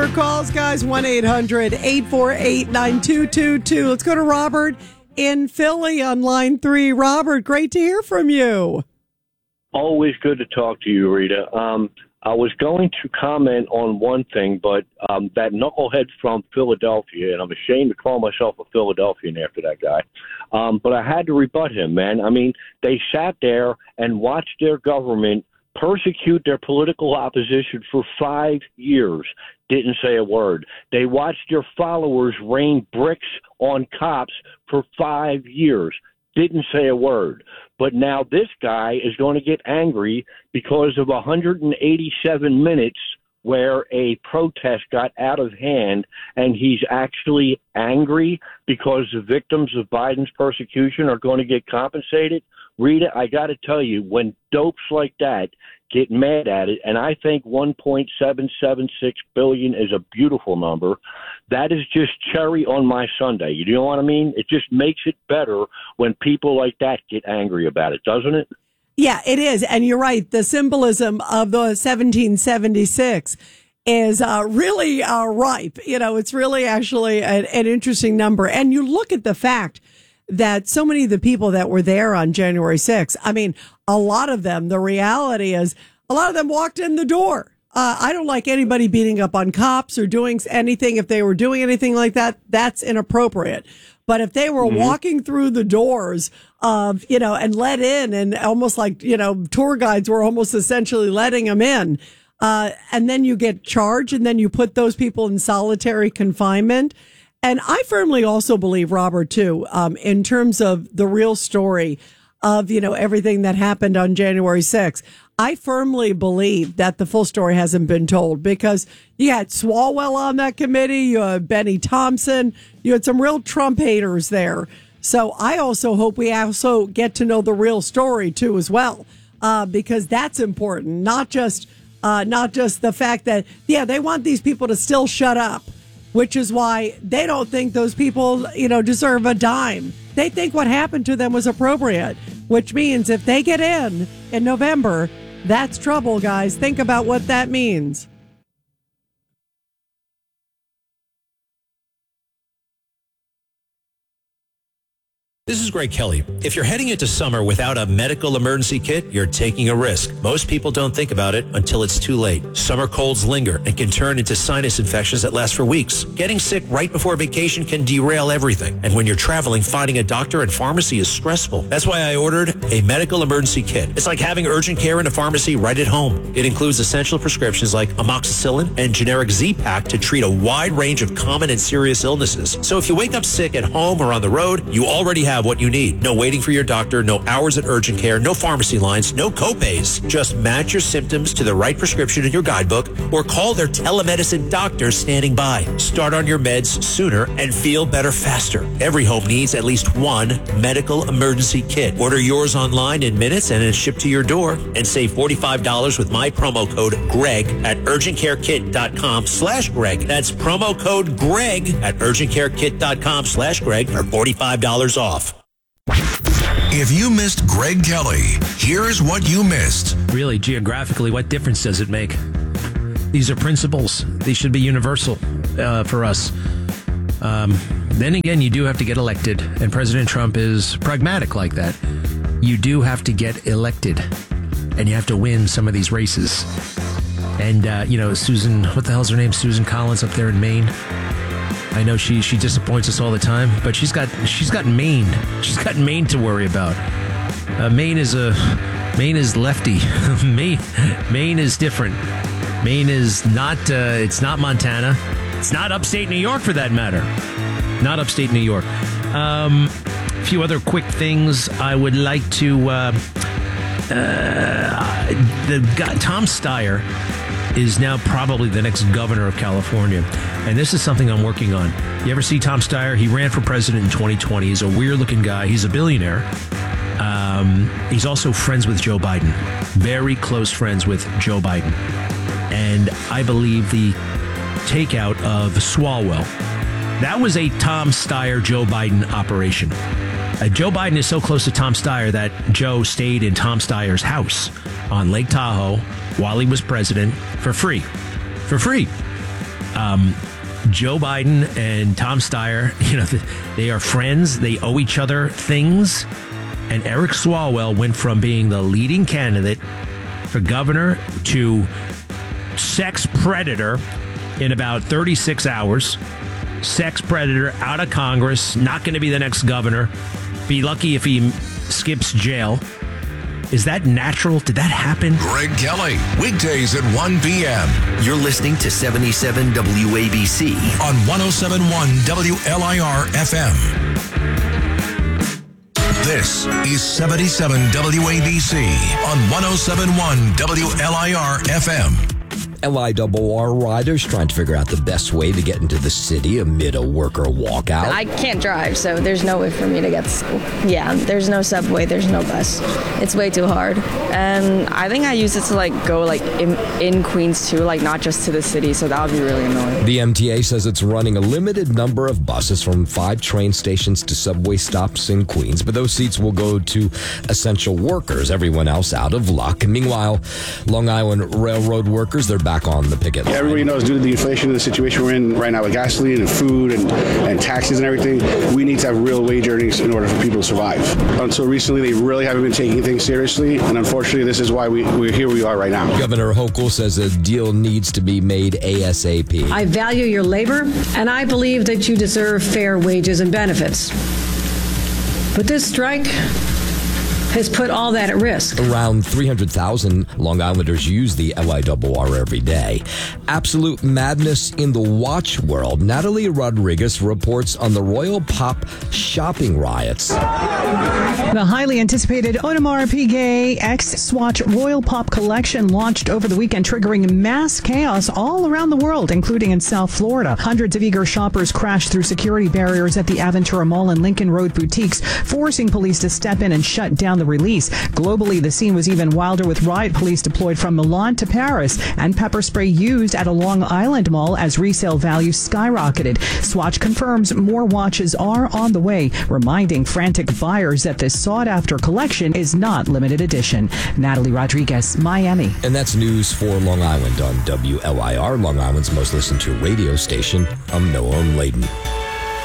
your calls, guys. 1-800-848-9222. Let's go to Robert in Philly on line 3. Robert, great to hear from you. Always good to talk to you, Rita. I was going to comment on one thing, but that knucklehead from Philadelphia, and I'm ashamed to call myself a Philadelphian after that guy, but I had to rebut him, man. I mean, they sat there and watched their government persecute their political opposition for 5 years. Didn't say a word. They watched their followers rain bricks on cops for 5 years. Didn't say a word. But now this guy is going to get angry because of 187 minutes where a protest got out of hand, and he's actually angry because the victims of Biden's persecution are going to get compensated. Rita, I got to tell you, when dopes like that get mad at it, and I think 1.776 billion is a beautiful number, that is just cherry on my sundae. You know what I mean? It just makes it better when people like that get angry about it, doesn't it? Yeah, it is. And you're right. The symbolism of the 1776 is really ripe. You know, it's really actually an interesting number. And you look at the fact that so many of the people that were there on January 6th, I mean, a lot of them, the reality is a lot of them walked in the door. I don't like anybody beating up on cops or doing anything. If they were doing anything like that, that's inappropriate. But if they were walking through the doors of, you know, and let in, and almost like, you know, tour guides were almost essentially letting them in, and then you get charged, and then you put those people in solitary confinement. And I firmly also believe, Robert, too, in terms of the real story of, you know, everything that happened on January 6th. I firmly believe that the full story hasn't been told, because you had Swalwell on that committee, you had Benny Thompson, you had some real Trump haters there. So I also hope we also get to know the real story too, as well, because that's important. Not just the fact that, yeah, they want these people to still shut up, which is why they don't think those people, you know, deserve a dime. They think what happened to them was appropriate, which means if they get in November, that's trouble, guys. Think about what that means. This is Greg Kelly. If you're heading into summer without a medical emergency kit, you're taking a risk. Most people don't think about it until it's too late. Summer colds linger and can turn into sinus infections that last for weeks. Getting sick right before vacation can derail everything. And when you're traveling, finding a doctor and pharmacy is stressful. That's why I ordered a medical emergency kit. It's like having urgent care in a pharmacy right at home. It includes essential prescriptions like amoxicillin and generic Z-Pak to treat a wide range of common and serious illnesses. So if you wake up sick at home or on the road, you already have what you need. No waiting for your doctor, no hours at urgent care, no pharmacy lines, no copays. Just match your symptoms to the right prescription in your guidebook or call their telemedicine doctor standing by. Start on your meds sooner and feel better faster. Every home needs at least one medical emergency kit. Order yours online in minutes and it's shipped to your door, and save $45 with my promo code GREG at urgentcarekit.com/Greg. That's promo code GREG at urgentcarekit.com/Greg for $45 off. If you missed Greg Kelly, here's what you missed. Really, geographically, what difference does it make? These are principles. These should be universal for us. Then again, you do have to get elected, and President Trump is pragmatic like that. You do have to get elected, and you have to win some of these races. And, you know, Susan, what the hell's her name? Susan Collins up there in Maine. I know she disappoints us all the time, but she's got Maine. She's got Maine to worry about. Maine is lefty. Maine is different. Maine is not. It's not Montana. It's not upstate New York, for that matter. Not upstate New York. A few other quick things I would like to. The guy, Tom Steyer, is now probably the next governor of California. And this is something I'm working on. You ever see Tom Steyer? He ran for president in 2020. He's a weird-looking guy. He's a billionaire. He's also friends with Joe Biden. Very close friends with Joe Biden. And I believe the takeout of Swalwell, that was a Tom Steyer, Joe Biden operation. Joe Biden is so close to Tom Steyer that Joe stayed in Tom Steyer's house on Lake Tahoe while he was president for free. For free. Joe Biden and Tom Steyer, they are friends. They owe each other things. And Eric Swalwell went from being the leading candidate for governor to sex predator in about 36 hours. Sex predator, out of Congress, not going to be the next governor. Be lucky if he skips jail. Is that natural? Did that happen? Greg Kelly, weekdays at 1 p.m. You're listening to 77 WABC on 107.1 WLIR FM. This is 77 WABC on 107.1 WLIR FM. LIRR riders trying to figure out the best way to get into the city amid a worker walkout. I can't drive, so there's no way for me to get to school. Yeah, there's no subway, there's no bus. It's way too hard. And I think I use it to go in Queens too, not just to the city, so that would be really annoying. The MTA says it's running a limited number of buses from 5 train stations to subway stops in Queens, but those seats will go to essential workers, everyone else out of luck. Meanwhile, Long Island Railroad workers, they're back on the picket line. Everybody knows due to the inflation and the situation we're in right now with gasoline and food and taxes and everything, we need to have real wage earnings in order for people to survive. Until recently, they really haven't been taking things seriously, and unfortunately, this is why we're here we are right now. Governor Hochul says a deal needs to be made ASAP. I value your labor, and I believe that you deserve fair wages and benefits. But this strike has put all that at risk. Around 300,000 Long Islanders use the LIRR every day. Absolute madness in the watch world. Natalie Rodriguez reports on the Royal Pop shopping riots. The highly anticipated Audemars Piguet X Swatch Royal Pop collection launched over the weekend, triggering mass chaos all around the world, including in South Florida. Hundreds of eager shoppers crashed through security barriers at the Aventura Mall and Lincoln Road boutiques, forcing police to step in and shut down the release. Globally, the scene was even wilder, with riot police deployed from Milan to Paris and pepper spray used at a Long Island mall as resale values skyrocketed. Swatch confirms more watches are on the way, reminding frantic buyers that this sought-after collection is not limited edition. Natalie Rodriguez, Miami. And that's news for Long Island on WLIR, Long Island's most listened to radio station. I'm Noam Layden.